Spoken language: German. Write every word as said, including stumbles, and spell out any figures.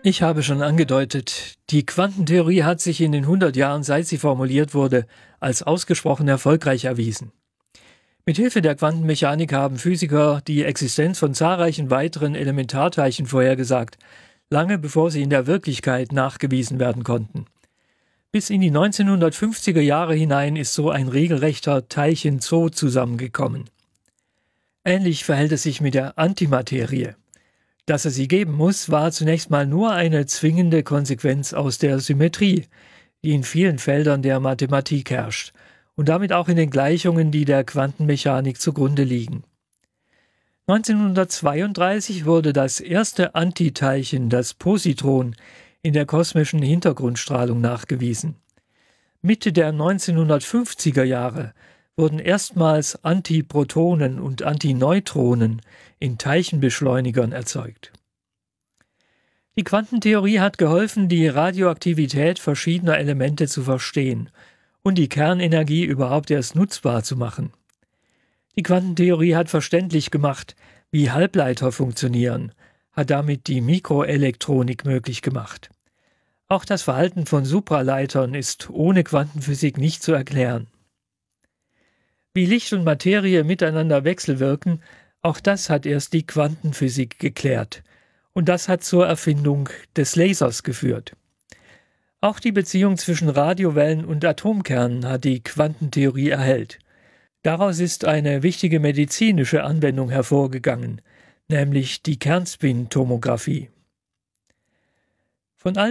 Ich habe schon angedeutet, die Quantentheorie hat sich in den hundert Jahren, seit sie formuliert wurde, als ausgesprochen erfolgreich erwiesen. Mithilfe der Quantenmechanik haben Physiker die Existenz von zahlreichen weiteren Elementarteilchen vorhergesagt, lange bevor sie in der Wirklichkeit nachgewiesen werden konnten. Bis in die neunzehnhundertfünfziger Jahre hinein ist so ein regelrechter Teilchenzoo zusammengekommen. Ähnlich verhält es sich mit der Antimaterie. Dass es sie geben muss, war zunächst mal nur eine zwingende Konsequenz aus der Symmetrie, die in vielen Feldern der Mathematik herrscht und damit auch in den Gleichungen, die der Quantenmechanik zugrunde liegen. neunzehnhundertzweiunddreißig wurde das erste Antiteilchen, das Positron, in der kosmischen Hintergrundstrahlung nachgewiesen. Mitte der neunzehnhundertfünfziger Jahre wurden erstmals Antiprotonen und Antineutronen in Teilchenbeschleunigern erzeugt. Die Quantentheorie hat geholfen, die Radioaktivität verschiedener Elemente zu verstehen und die Kernenergie überhaupt erst nutzbar zu machen. Die Quantentheorie hat verständlich gemacht, wie Halbleiter funktionieren, hat damit die Mikroelektronik möglich gemacht. Auch das Verhalten von Supraleitern ist ohne Quantenphysik nicht zu erklären. Wie Licht und Materie miteinander wechselwirken, auch das hat erst die Quantenphysik geklärt. Und das hat zur Erfindung des Lasers geführt. Auch die Beziehung zwischen Radiowellen und Atomkernen hat die Quantentheorie erhellt. Daraus ist eine wichtige medizinische Anwendung hervorgegangen, nämlich die Kernspintomographie. Von all